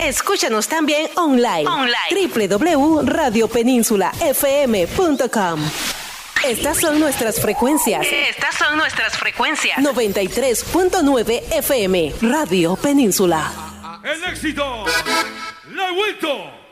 Escúchanos también online. www.radiopeninsula.fm.com. Estas son nuestras frecuencias. 93.9 FM, Radio Península. El éxito, la he vuelto.